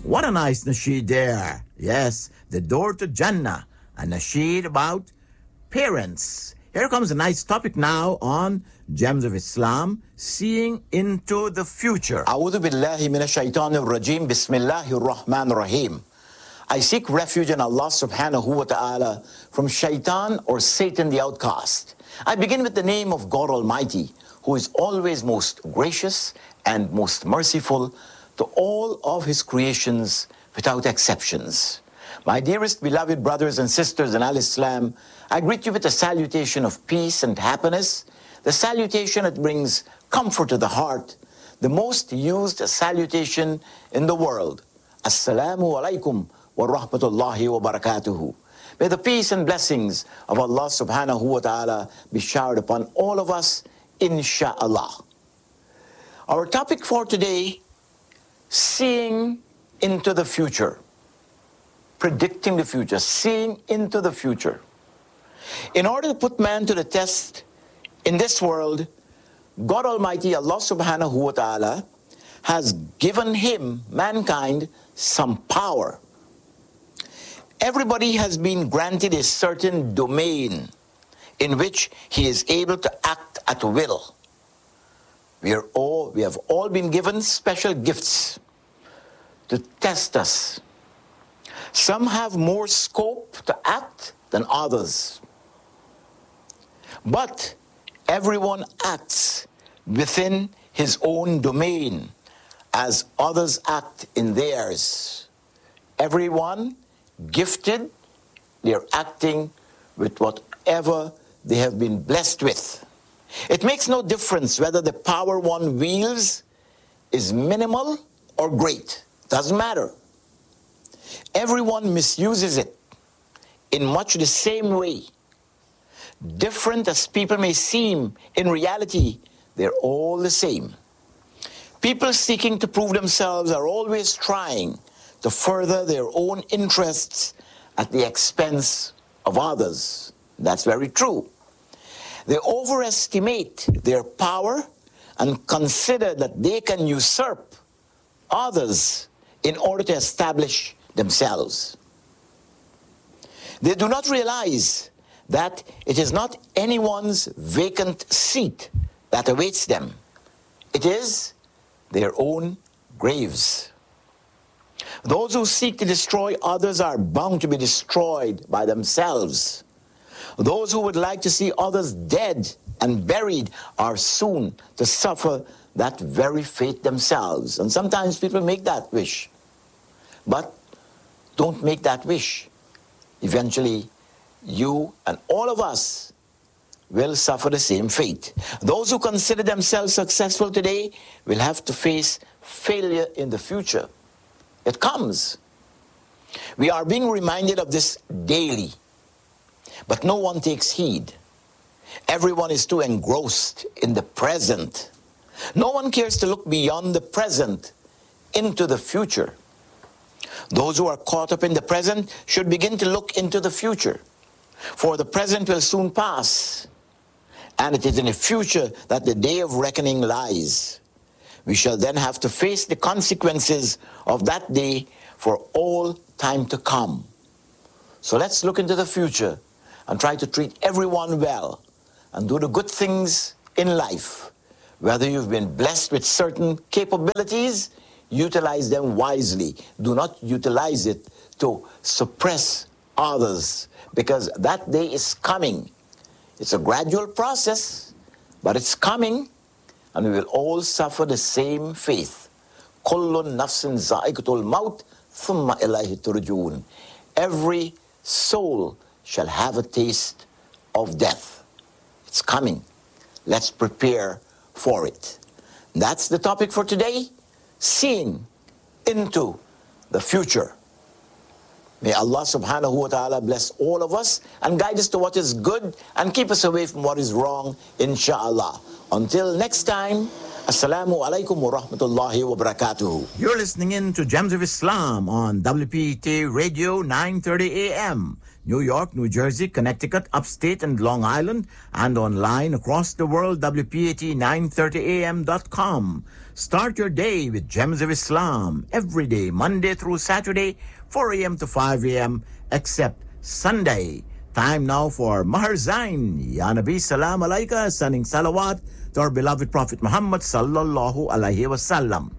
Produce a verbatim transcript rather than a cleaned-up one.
What a nice nasheed there. Yes, the door to Jannah. A nasheed about parents. Here comes a nice topic now on Gems of Islam, seeing into the future. A'udhu billahi minash shaitanir rajim. Bismillahir rahmanir rahim. I seek refuge in Allah subhanahu wa ta'ala from shaitan or Satan the outcast. I begin with the name of God Almighty, who is always most gracious and most merciful to all of His creations without exceptions. My dearest beloved brothers and sisters in Al-Islam, I greet you with a salutation of peace and happiness, the salutation that brings comfort to the heart, the most used salutation in the world. Assalamu alaikum wa rahmatullahi wa barakatuhu. May the peace and blessings of Allah subhanahu wa ta'ala be showered upon all of us, insha'Allah. Our topic for today, seeing into the future. Predicting the future, seeing into the future. In order to put man to the test in this world, God Almighty, Allah subhanahu wa ta'ala, has given him, mankind, some power. Everybody has been granted a certain domain in which he is able to act at will. We are all, we have all been given special gifts to test us. Some have more scope to act than others. But everyone acts within his own domain as others act in theirs. Everyone gifted, they're acting with whatever they have been blessed with. It makes no difference whether the power one wields is minimal or great. Doesn't matter. Everyone misuses it in much the same way. Different as people may seem, in reality, they're all the same. People seeking to prove themselves are always trying to further their own interests at the expense of others. That's very true. They overestimate their power and consider that they can usurp others in order to establish themselves. They do not realize that it is not anyone's vacant seat that awaits them. It is their own graves. Those who seek to destroy others are bound to be destroyed by themselves. Those who would like to see others dead and buried are soon to suffer that very fate themselves. And sometimes people make that wish. But don't make that wish. Eventually, you and all of us will suffer the same fate. Those who consider themselves successful today will have to face failure in the future. It comes. We are being reminded of this daily. But no one takes heed. Everyone is too engrossed in the present. No one cares to look beyond the present into the future. Those who are caught up in the present should begin to look into the future. For the present will soon pass, and it is in the future that the day of reckoning lies. We shall then have to face the consequences of that day for all time to come. So let's look into the future and try to treat everyone well and do the good things in life. Whether you've been blessed with certain capabilities, utilize them wisely. Do not utilize it to suppress others, because that day is coming. It's a gradual process, but it's coming, and we will all suffer the same fate. Kullun nafsin za'iqatul maut, thumma ilayhi turjun. Every soul shall have a taste of death. It's coming. Let's prepare for it. That's the topic for today, seeing into the future. May Allah subhanahu wa ta'ala bless all of us and guide us to what is good and keep us away from what is wrong, insha'Allah. Until next time, Assalamu alaikum wa rahmatullahi wa barakatuhu. You're listening in to Gems of Islam on W P T Radio nine thirty A M. New York, New Jersey, Connecticut, upstate and Long Island, and online across the world, W P A T nine thirty A M dot com. Start your day with Gems of Islam every day, Monday through Saturday, four a.m. to five a.m., except Sunday. Time now for Maher Zain. Ya Nabi Salam Alaika, sending salawat to our beloved Prophet Muhammad Sallallahu Alaihi Wasallam.